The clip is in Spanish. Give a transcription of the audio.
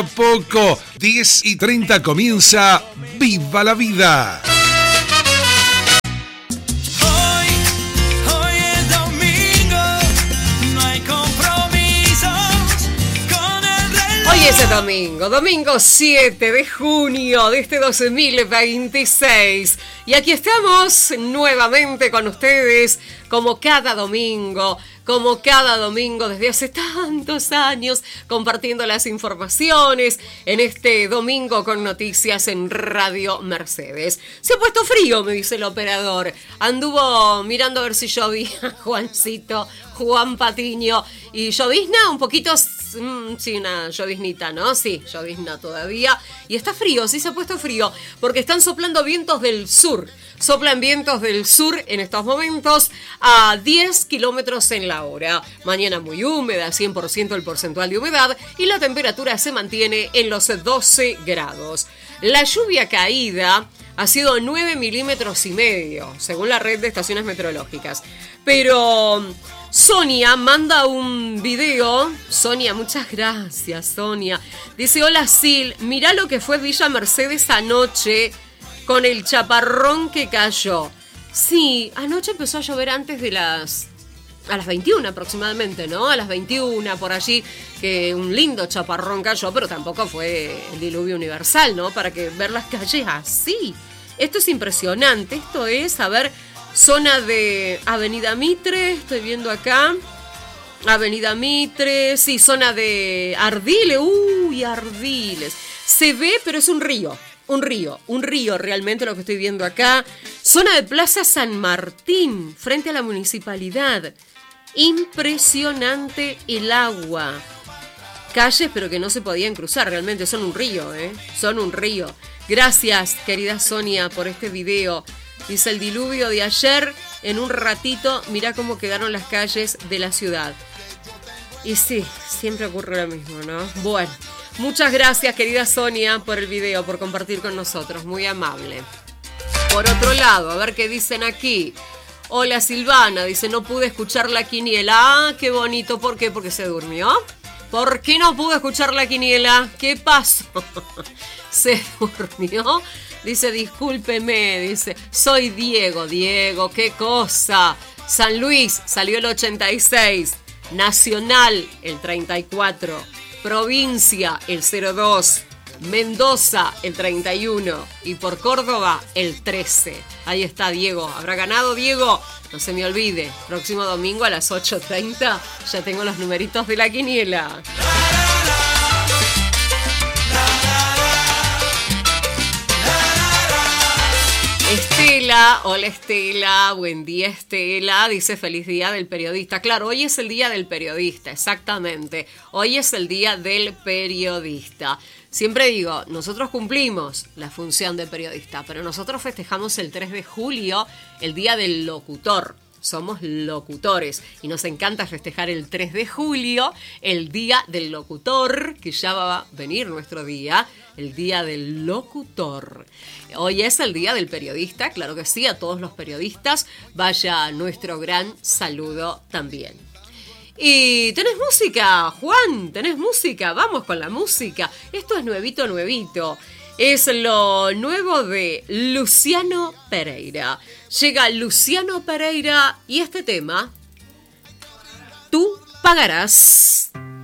Poco, 10:30 comienza Viva la Vida. Hoy es domingo, no hay compromisos con el reloj. Hoy es el domingo 7 de junio de este 2026. Y aquí estamos nuevamente con ustedes, como cada domingo desde hace tantos años, compartiendo las informaciones en este domingo con noticias en Radio Mercedes. Se ha puesto frío, me dice el operador. Anduvo mirando a ver si llovía Juancito, Juan Patiño. Y llovizna un poquito, sí, una lloviznita, ¿no? Sí, llovizna todavía. Y está frío, sí se ha puesto frío, porque están soplando vientos del sur. Soplan vientos del sur en estos momentos a 10 kilómetros en la hora. Mañana muy húmeda, 100% el porcentual de humedad y la temperatura se mantiene en los 12 grados. La lluvia caída ha sido 9,5 milímetros, según la red de estaciones meteorológicas. Pero Sonia manda un video. Sonia, muchas gracias, Sonia. Dice, hola Sil, mirá lo que fue Villa Mercedes anoche con el chaparrón que cayó. Sí, anoche empezó a llover antes de a las 21 aproximadamente, ¿no? A las 21 por allí, que un lindo chaparrón cayó, pero tampoco fue el diluvio universal, ¿no? Para que ver las calles así. Esto es impresionante. Esto es, a ver, zona de Avenida Mitre, estoy viendo acá. Avenida Mitre, sí, zona de Ardiles. Uy, Ardiles. Se ve, pero es un río realmente lo que estoy viendo acá. Zona de Plaza San Martín, frente a la municipalidad. Impresionante el agua. Calles, pero que no se podían cruzar, realmente son un río, son un río. Gracias, querida Sonia, por este video. Dice, el diluvio de ayer, en un ratito, mirá cómo quedaron las calles de la ciudad. Y sí, siempre ocurre lo mismo, ¿no? Bueno. Muchas gracias, querida Sonia, por el video, por compartir con nosotros. Muy amable. Por otro lado, a ver qué dicen aquí. Hola, Silvana. Dice, no pude escuchar la quiniela. Ah, qué bonito. ¿Por qué? Porque se durmió. ¿Por qué no pude escuchar la quiniela? ¿Qué pasó? Se durmió. Dice, discúlpeme. Dice, soy Diego. Diego, qué cosa. San Luis salió el 86. Nacional el 34. Provincia, el 02, Mendoza, el 31 y por Córdoba, el 13. Ahí está Diego. ¿Habrá ganado Diego? No se me olvide, próximo domingo a las 8:30 ya tengo los numeritos de la quiniela. Estela, hola Estela, buen día Estela, dice feliz día del periodista. Claro, hoy es el día del periodista, exactamente, hoy es el día del periodista. Siempre digo, nosotros cumplimos la función de periodista, pero nosotros festejamos el 3 de julio, el día del locutor. Somos locutores y nos encanta festejar el 3 de julio, el día del locutor, que ya va a venir nuestro día, el día del locutor. Hoy es el día del periodista, claro que sí, a todos los periodistas vaya nuestro gran saludo también. Y tenés música, Juan, tenés música, vamos con la música. Esto es nuevito. Es lo nuevo de Luciano Pereira. Llega Luciano Pereira y este tema, Tú pagarás.